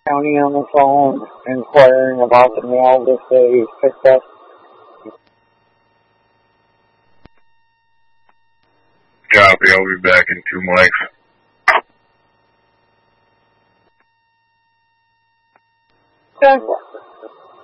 County on the phone inquiring about the mail that they picked up. Copy, I'll be back in 2 mics. Okay.